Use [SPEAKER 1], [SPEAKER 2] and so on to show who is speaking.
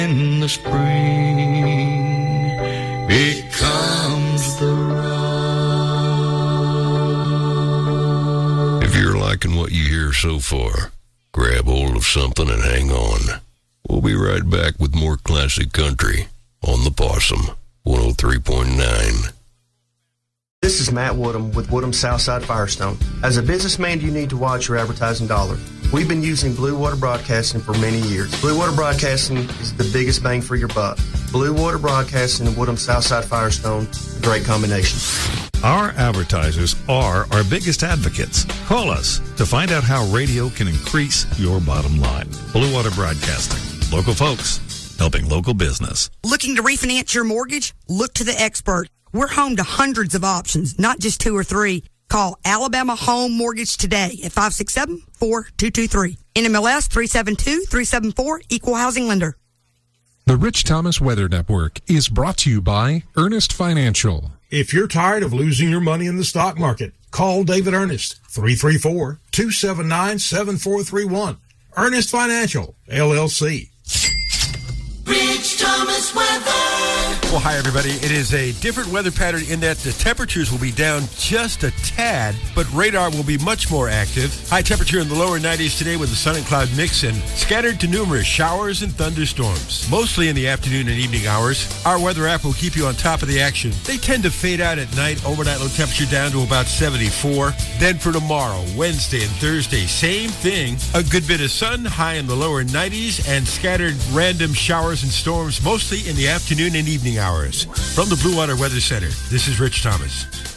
[SPEAKER 1] In the spring becomes the rut.
[SPEAKER 2] If you're liking what you hear so far, grab hold of something and hang on. We'll be right back with more classic country on the Possum 103.9.
[SPEAKER 3] This is Matt Woodham with Woodham Southside Firestone. As a businessman, you need to watch your advertising dollar. We've been using Blue Water Broadcasting for many years. Blue Water Broadcasting is the biggest bang for your buck. Blue Water Broadcasting and Woodham Southside Firestone, a great combination.
[SPEAKER 4] Our advertisers are our biggest advocates. Call us to find out how radio can increase your bottom line. Blue Water Broadcasting. Local folks, helping local business.
[SPEAKER 5] Looking to refinance your mortgage? Look to the expert. We're home to hundreds of options, not just 2 or 3. Call Alabama Home Mortgage today at 567-4223. NMLS 372374, Equal Housing Lender.
[SPEAKER 6] The Rich Thomas Weather Network is brought to you by Ernest Financial.
[SPEAKER 7] If you're tired of losing your money in the stock market, call David Ernest, 334-279-7431. Ernest Financial, LLC.
[SPEAKER 8] Rich Thomas Weather.
[SPEAKER 9] Well, hi, everybody. It is a different weather pattern in that the temperatures will be down just a tad, but radar will be much more active. High temperature in the lower 90s today with a sun and cloud mix and scattered to numerous showers and thunderstorms, mostly in the afternoon and evening hours. Our weather app will keep you on top of the action. They tend to fade out at night. Overnight low temperature down to about 74. Then for tomorrow, Wednesday and Thursday, same thing. A good bit of sun, high in the lower 90s, and scattered random showers and storms, mostly in the afternoon and evening hours. From the Blue Water Weather Center, this is Rich Thomas.